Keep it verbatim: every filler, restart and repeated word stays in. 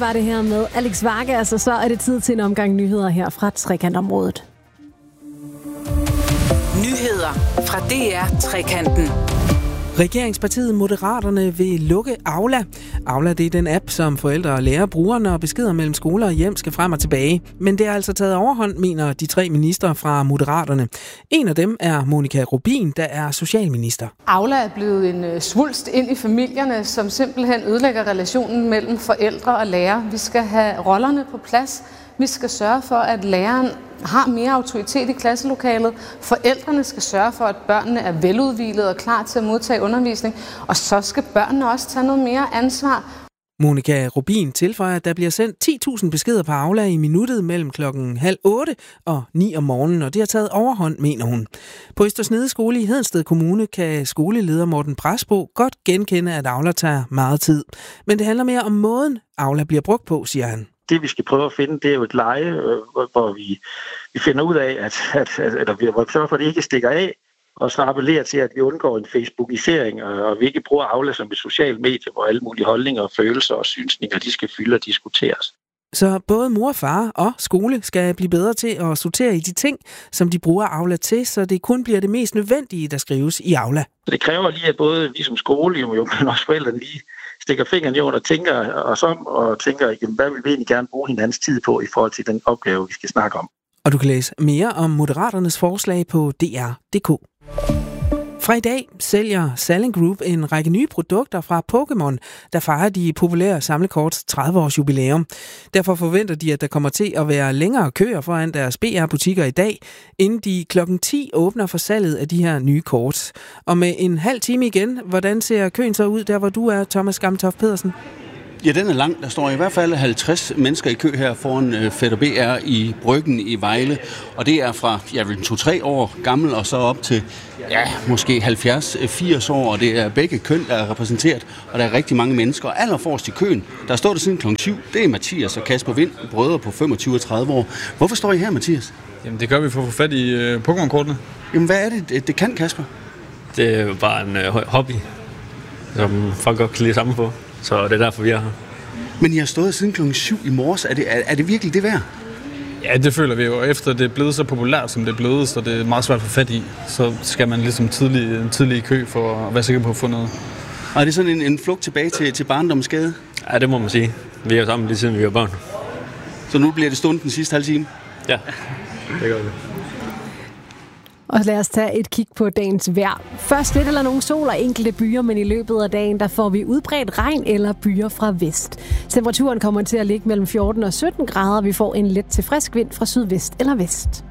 var det her med Alex Vargas, og så er det tid til en omgang nyheder her fra Trekantområdet. Nyheder fra D R Trekanten. Regeringspartiet Moderaterne vil lukke Aula. Aula, det er den app, som forældre og lærere bruger, når beskeder mellem skoler og hjem skal frem og tilbage. Men det er altså taget overhånd, mener de tre minister fra Moderaterne. En af dem er Monika Rubin, der er socialminister. Aula er blevet en svulst ind i familierne, som simpelthen ødelægger relationen mellem forældre og lærere. Vi skal have rollerne på plads. Vi skal sørge for, at læreren har mere autoritet i klasselokalet. Forældrene skal sørge for, at børnene er veludhvilede og klar til at modtage undervisning. Og så skal børnene også tage noget mere ansvar. Monika Rubin tilføjer, at der bliver sendt ti tusind beskeder på Aula i minuttet mellem klokken halv otte og ni om morgenen, og det har taget overhånd, mener hun. På Østersnede Skole i Hedensted Kommune kan skoleleder Morten Presbo godt genkende, at Aula tager meget tid. Men det handler mere om måden, Aula bliver brugt på, siger han. Det, vi skal prøve at finde, det er jo et leje, hvor vi, vi finder ud af, at, at, at, at vi sørger for, at det ikke stikker af, og så appellerer til, at vi undgår en facebookisering, og, og vi ikke bruger Aula som et socialt medie, hvor alle mulige holdninger, følelser og synsninger, de skal fylde og diskuteres. Så både mor og far og skole skal blive bedre til at sortere i de ting, som de bruger Aula til, så det kun bliver det mest nødvendige, der skrives i Aula. Så det kræver lige, at både vi som skole, jo, men også forældrene lige stikker fingeren i og tænker os om, og tænker, jamen, hvad vil vi egentlig gerne bruge hinandens tid på i forhold til den opgave, vi skal snakke om. Og du kan læse mere om Moderaternes forslag på D R punktum d k. Fra i dag sælger Salling Group en række nye produkter fra Pokémon, der fejrer de populære samlekorts tredive års jubilæum. Derfor forventer de, at der kommer til at være længere køer foran deres B R-butikker i dag, inden de klokken ti åbner for salget af de her nye kort. Og med en halv time igen, hvordan ser køen så ud der, hvor du er, Thomas Gamtoft Pedersen? Ja, den er lang. Der står i hvert fald halvtreds mennesker i kø her foran øh, Fætter B R i Bryggen i Vejle. Og det er fra ja, to-tre år gammel og så op til ja, måske halvfjerds til firs år. Og det er begge køn, der er repræsenteret. Og der er rigtig mange mennesker. Og allerforrest i køen, der står der siden klokken syv. Det er Mathias og Kasper Vind, brødre på femogtyve og tredive år. Hvorfor står I her, Mathias? Jamen, det gør vi for at få fat i øh, Pokémon-kortene. Jamen, hvad er det, det, det kan, Kasper? Det er jo bare en øh, hobby, som folk godt kan lide sammen på. Så det er derfor, vi er her. Men I har stået siden klokken syv i morges. Er det, er, er det virkelig det værd? Ja, det føler vi jo. Efter det er blevet så populært, som det er blevet, så det er meget svært at få fat i, så skal man ligesom tidlig, tidlig i kø for at være sikker på at få noget. Og er det sådan en, en flugt tilbage til, til barndommens skade? Ja, det må man sige. Vi er jo sammen lige siden vi var børn. Så nu bliver det stående den sidste halve time? Ja, det gør det. Og lad os tage et kig på dagens vejr. Først lidt eller nogen sol og enkelte byer, men i løbet af dagen, der får vi udbredt regn eller byer fra vest. Temperaturen kommer til at ligge mellem fjorten og sytten grader. Vi får en let til frisk vind fra sydvest eller vest.